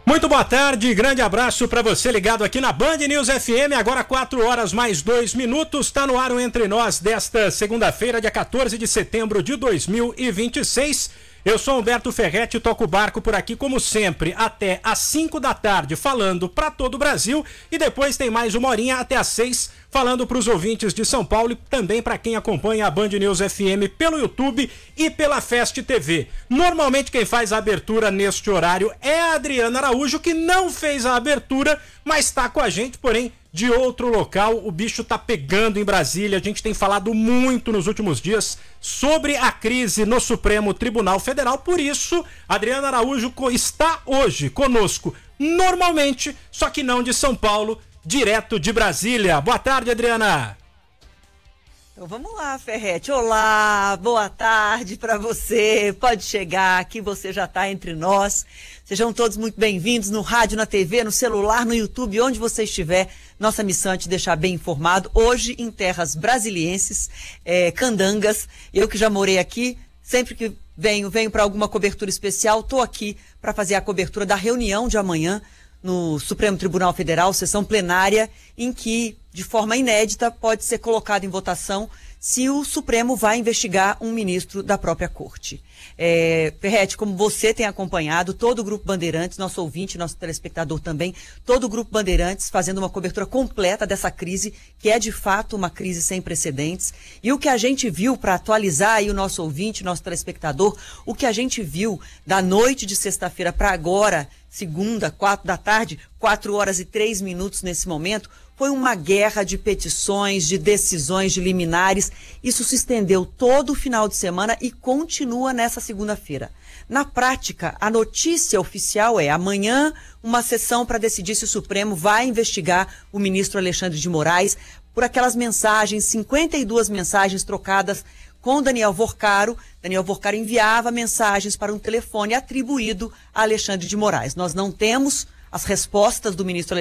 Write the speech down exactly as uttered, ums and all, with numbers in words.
Muito boa tarde, grande abraço para você ligado aqui na Band News F M, agora quatro horas mais dois minutos, tá no ar o Entre Nós desta segunda-feira, dia quatorze de setembro de dois mil e vinte e seis. Eu sou Humberto Ferretti e toco o barco por aqui como sempre, até às cinco da tarde, falando para todo o Brasil, e depois tem mais uma horinha até às seis, falando para os ouvintes de São Paulo e também para quem acompanha a Band News F M pelo YouTube e pela Fest T V. Normalmente quem faz a abertura neste horário é a Adriana Araújo, que não fez a abertura, mas está com a gente, porém de outro local. O bicho tá pegando em Brasília. A gente tem falado muito nos últimos dias sobre a crise no Supremo Tribunal Federal. Por isso, Adriana Araújo está hoje conosco normalmente, só que não de São Paulo, direto de Brasília. Boa tarde, Adriana. Então vamos lá, Ferretti. Olá, boa tarde para você. Pode chegar, aqui você já está entre nós. Sejam todos muito bem-vindos no rádio, na T V, no celular, no YouTube, onde você estiver. Nossa missão é te deixar bem informado. Hoje em terras brasilienses, é, candangas. Eu que já morei aqui, sempre que venho, venho para alguma cobertura especial, estou aqui para fazer a cobertura da reunião de amanhã no Supremo Tribunal Federal, sessão plenária, em que, de forma inédita, pode ser colocado em votação se o Supremo vai investigar um ministro da própria Corte. É, Ferretti, como você tem acompanhado, todo o Grupo Bandeirantes, nosso ouvinte, nosso telespectador também, todo o Grupo Bandeirantes fazendo uma cobertura completa dessa crise, que é de fato uma crise sem precedentes. E o que a gente viu, para atualizar aí o nosso ouvinte, nosso telespectador, o que a gente viu da noite de sexta-feira para agora, segunda, quatro da tarde, quatro horas e três minutos nesse momento, foi uma guerra de petições, de decisões, de liminares. Isso se estendeu todo o final de semana e continua nessa segunda-feira. Na prática, a notícia oficial é amanhã uma sessão para decidir se o Supremo vai investigar o ministro Alexandre de Moraes por aquelas mensagens, cinquenta e duas mensagens trocadas com Daniel Vorcaro. Daniel Vorcaro enviava mensagens para um telefone atribuído a Alexandre de Moraes. Nós não temos as respostas do ministro